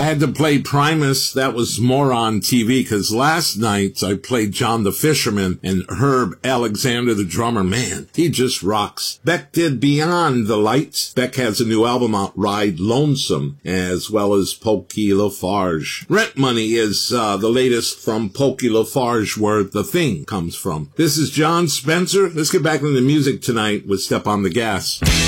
had to play Primus. That was more on TV because last night I played John the Fisherman and Herb Alexander the drummer. Man, he just rocks. Beck did Beyond the Lights. Beck has a new album out, Ride Lonesome, as well as Pokey Lafarge. Rent Money is the latest from Pokey Lafarge, where The Thing comes from. This is John Spencer. Let's get back into the music tonight with Step on the Gas.